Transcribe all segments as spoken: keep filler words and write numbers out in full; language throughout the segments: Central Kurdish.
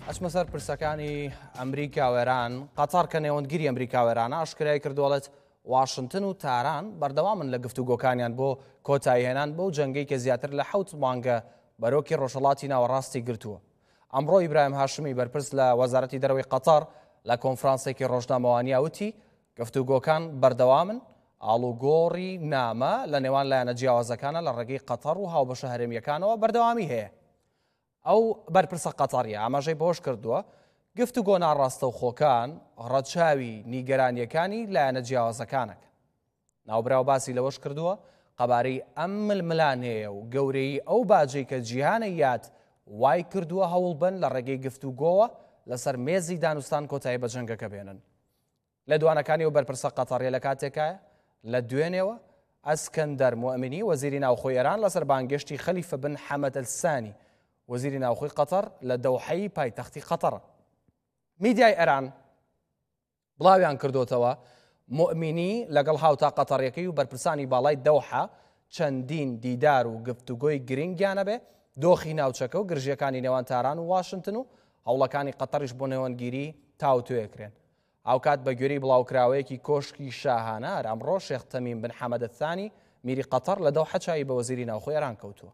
ئەچمە سەر پرسەکانی ئەمریکا و ئێران. قەتار کە نێوەندگیری ئەمریکا و ئێرانە ئاشکرای کردوڵێت واشنتن و تاران بەردەوامن لە گفتوگۆکانیان بۆ کۆتایهێنان بۆ جەنگەی کە زیاتر لە حەوت مانگە بەرۆکی ڕۆژهەڵاتی ناوەڕاستی گرتووە. ئەمڕۆ ئیبراهیم هاشمی بەرپرس لە وەزارەتی دەرەوەی قەتار لە کۆنفرانسێکی ڕۆژنامەوانیا وتی گفتوگۆکان بەردەوامن، ئاڵوگۆڕی نامە لە نێوان لایەنە جیاوازەکانە لە ڕێگەی قەتار و هاوبەشە هەرێمیەکانەوە بەردەوامی هەیە. ئەو بەرپرسە قەتاریە ئاماژەی بۆش کردووە گفتوگۆ ناڕاستە و خۆکان ڕەچاوی نیگەرانیەکانی لایەنە جیاوازەکانەکە. ناوبراو باسی لەوەش کردووە قەبارەی ئەم ململان هەیە و گەورەی ئەو باجەی کە جیهانە یاد وای کردووە هەوڵ بن لە ڕێگەی گفتوگۆوە لەسەر مێزی دانوستان کۆتایی بە جەنگەکە بێنن. لە دوانەکانی و بەرپرسە قەتاریە لە کاتێکایە لە دوێنێوە ئەسکەندەر موئمنی وەزیری ناوخۆی ئێران لەسەر بانگشتی خەلیفە بن حەمەد ئەلسانی وەزیری ناوخۆی قەتەر لە دەوحەی پایتەختی قەتەرە. میدیای ئێران بڵاویان کردوتەوە موئمنی لەگەڵ هاوتا قەتەڕیەکەی و بەرپرسانی باڵای دەوحە چەندین دیدار و گفتوگۆی گرنگیانە بێ دۆخی ناوچەکە و گرژیەکانی نێوان تاران و واشنتن و هەوڵەکانی قەتەریش بۆ نێوەنگیری تاوتوێکرێن. ئاوکات بە گوێرەی بڵاوکراوەیەکی کۆشکی شاهانە ئەمڕۆ شێخ تەمیم بن حەمەد ئەلثانی میری قەتەر لە دەوحە چاوی بە وەزیری ناوخۆی ئێران کەوتووە.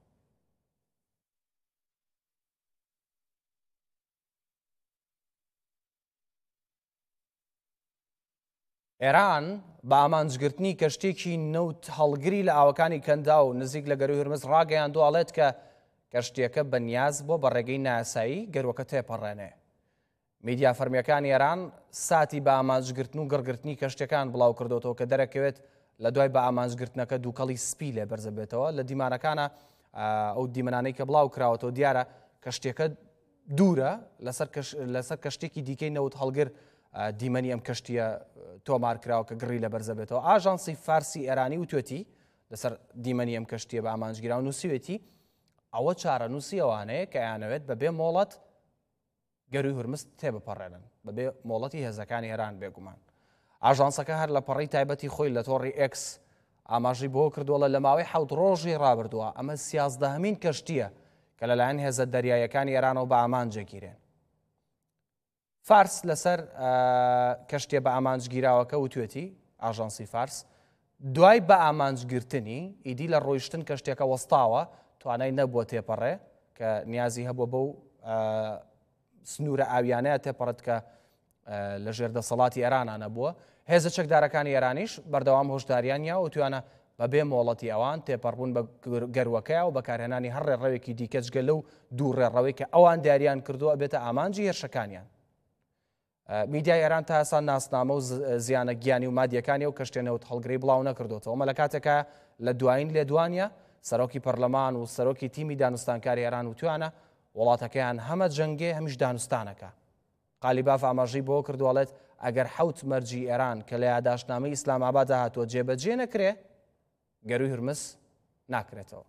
ئێران بە ئامانجگرتنی کەشتێکی نەوت هەڵگری لە ئاوەکانی کەندا و نزیک لە گەروی هورمز ڕاگەیان دوڵێت کە کەشتێکە بەنیاز بۆ بە ڕێگەی ناسایی گەروەکە تێپەڕێنێ. میدیا فەرمیەکانی ئێران ساتی بە ئامانجگرتن و گڕگرتنی کەشتەکان بڵاو کردوتەوە کە دەرەکەوێت لە دوای بە ئامانجگرتنەکە دووکەڵی سپی لێ بەرزە بێتەوە. لە دیمانەکانە ئەو دیمەنانەی کە بڵاو کراوەتەوە دیارە کەشتێکە دوورە لەسەر کەشتێکی دیکەی نەوت هەڵگر دیمەنی ئەم کەشتیە تۆمار کراوە کە گڕی لە بەرزە بێتەوە. ئاژانسی فارسی ئێرانی وتوێتی لەسەر دیمەنی ئەم کەشتیە بە ئامانجگیرا و نووسیوێتی ئەوە چارە نووسی ئەوانەیە کە یانەوێت بەبێ مۆڵەت گەروی هورمز تێبپەڕێنن بەبێ مۆڵەتی هێزەکانی ئێران بێگومان. ئاژانسەکە هەر لە پەڕی تایبەتی خۆی لە تۆڕی ئێکس ئاماژی بۆ کردووە لە ماوەی حەوت ڕۆژی ڕابردووە ئەمە سیازدەهەمین کەشتیە کە لەلایەن هێزە دەریایەکانی ئێرانەوە بە ئامانجێگیرێن. فارس لەسەر کەشتێ بە ئامانجگیراوەکە وتوێتی ئاژانسی فارس دوای بە ئامانجگرتنی ئیدی لە ڕۆیشتن کەشتێکە وەستاوە توانای نەبووە تێپەڕێ کە نیازی هەبووە بەو سنوورە ئاویانەیە تێپەڕێت کە لە ژێردەسەڵاتی ئێرانانە بووە. هێزە چەکدارەکانی ئێرانیش بەردەوام هۆشداریانیا و توانە بەبێ مۆڵەتی ئەوان تێپەڕبوون بە گەروەکەیە و بەکارهێنانی هەر ڕێڕەوێکی دیکەچگە لەو دوو ڕێڕەوەی کە ئەوان دیاریان کردووە بێتە ئامانجی هێرشەکانیان. میدیای ئێران تا ئێستا ناسنامە و زیانە گیانی و مادیەکانی و کەشتێنەوت هەڵگرەی بڵاو نەکردوتەوە. مە لە کاتێکە لە دوایین لێدوانیە سەرۆکی پەرلەمان و سەرۆکی تیمی دانوستانکاری ئێران وتوانە وڵاتەکەیان هەمە جەنگێ هەمیش دانوستانەکە. قالیباف ئاماژەی بۆ کردوڵێت ئەگەر حەوت مەرجی ئێران کە لە یاداشنامەی ئیسلاماباد هاتووە جێبەجێ نەکرێ گەروی هورمز ناکرێتەوە.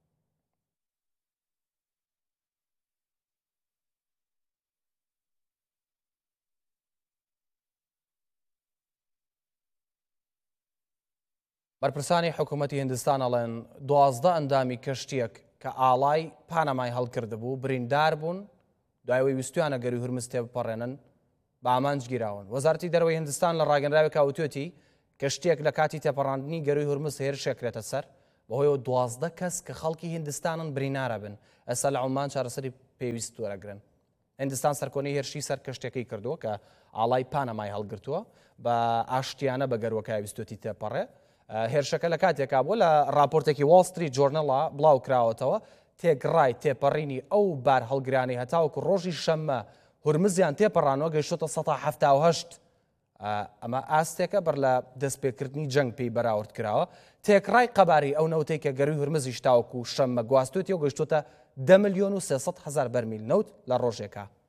بەرپرسانی حکوومەتی هیندستان ئەڵێن دوازدە ئەندامی کەشتیەک کە ئاڵای پانەمای هەڵکرد بوو بریندار بوون دوایەوەی ویستویانە گەروی هورمز تێبپەڕێنن بە ئامانجگیراون. وەزارەتی دەرەوەی هیندستان لە ڕاگەنراوێکا وتوێتی کەشتێک لە کاتی تێپەڕاندنی گەروی هورمز هێرشێکرێتە سەر بەهۆیەوە دوازدە کەس کە خەڵکی هیندستانن برینارە بن ئەستا لە عومان چارەسەری پێویست وەرەگرن. هیندستان سەرکۆنی هێرشی سەر کەشتێکی کردووە کە ئاڵای پانەمای هەڵگرتووە بە ئاشتیانە بە گەروەکە ویستوەتی تێپەڕێ. هێرشەکە لە کاتێکا بووە لە راپۆرتێکی واڵ ستریت جۆرنەڵە بڵاو کراوەتەوە تێگڕای تێپەڕینی ئەو بار هەڵگرانی هەتاوەکو ڕۆژی شەممە هورمزیان تێپەڕانەوە گەیشتۆتە سەد و هەفتاد و هەشت. ئەمە ئاستێکە بەر لە دەستپێکردنی جەنگ پێی بەراورد کراوە. تێکڕای قەباری ئەو نەوتەی کە گەروی هورمزیش تاوەکو شەممە گواستوێتی و گەیشتۆتە دە ملیۆن و سێسەد هەزار بەرمیل نەوت لە ڕۆژێکە.